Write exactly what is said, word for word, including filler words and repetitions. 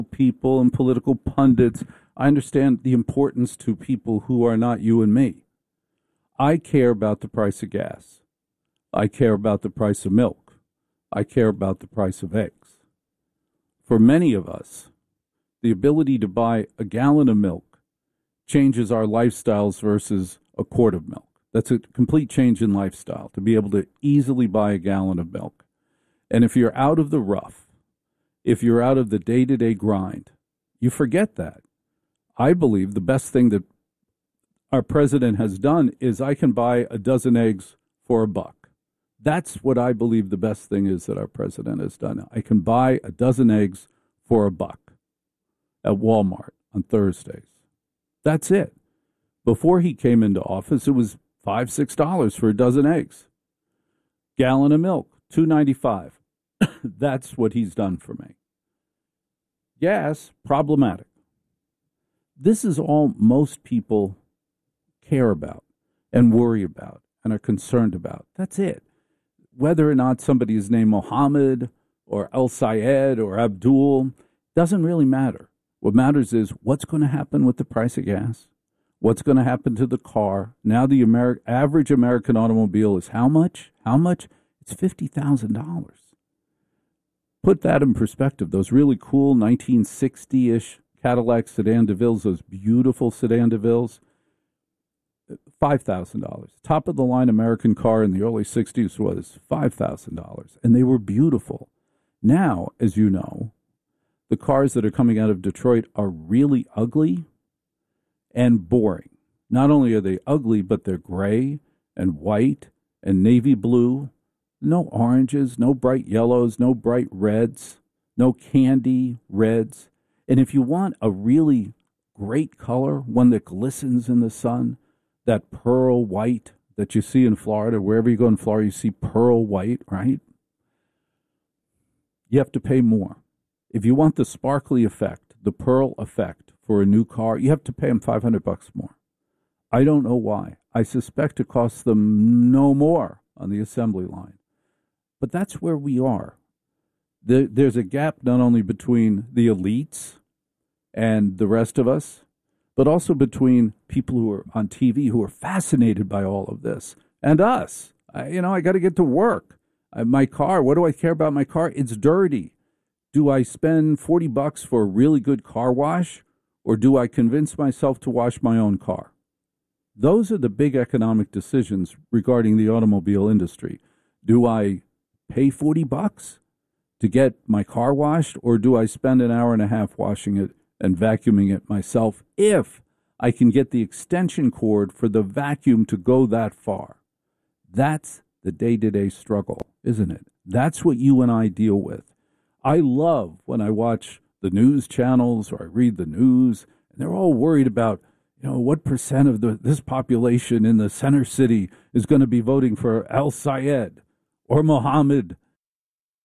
people and political pundits. I understand the importance to people who are not you and me. I care about the price of gas. I care about the price of milk. I care about the price of eggs. For many of us, the ability to buy a gallon of milk changes our lifestyles versus a quart of milk. That's a complete change in lifestyle, to be able to easily buy a gallon of milk. And if you're out of the rough, if you're out of the day-to-day grind, you forget that. I believe the best thing that our president has done is I can buy a dozen eggs for a buck. That's what I believe the best thing is that our president has done. I can buy a dozen eggs for a buck at Walmart on Thursdays. That's it. Before he came into office, it was five, six dollars for a dozen eggs. Gallon of milk, two ninety-five. That's what he's done for me. Gas, problematic. This is all most people care about and worry about and are concerned about. That's it. Whether or not somebody is named Mohammed or El Sayed or Abdul doesn't really matter. What matters is what's going to happen with the price of gas, what's going to happen to the car. Now the Ameri- average American automobile is how much? How much? It's fifty thousand dollars. Put that in perspective. Those really cool nineteen sixty-ish Cadillac Sedan DeVilles, those beautiful Sedan DeVilles, five thousand dollars. Top-of-the-line American car in the early sixties was five thousand dollars, and they were beautiful. Now, as you know, the cars that are coming out of Detroit are really ugly and boring. Not only are they ugly, but they're gray and white and navy blue. No oranges, no bright yellows, no bright reds, no candy reds. And if you want a really great color, one that glistens in the sun, that pearl white that you see in Florida, wherever you go in Florida, you see pearl white, right? You have to pay more. If you want the sparkly effect, the pearl effect for a new car, you have to pay them five hundred bucks more. I don't know why. I suspect it costs them no more on the assembly line. But that's where we are. There, there's a gap not only between the elites and the rest of us, but also between people who are on T V who are fascinated by all of this and us. I, you know, I got to get to work. I, my car, what do I care about my car? It's dirty. Do I spend forty bucks for a really good car wash, or do I convince myself to wash my own car? Those are the big economic decisions regarding the automobile industry. Do I pay forty bucks to get my car washed, or do I spend an hour and a half washing it and vacuuming it myself if I can get the extension cord for the vacuum to go that far? That's the day-to-day struggle, isn't it? That's what you and I deal with. I love when I watch the news channels or I read the news, and they're all worried about, you know, what percent of the, this population in the center city is going to be voting for Al Sayed or Mohammed